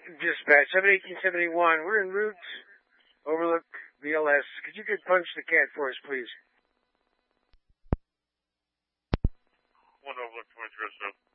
Dispatch, 71871. We're en route. Overlook BLS. Could you punch the cat for us, please? 1 Overlook 207.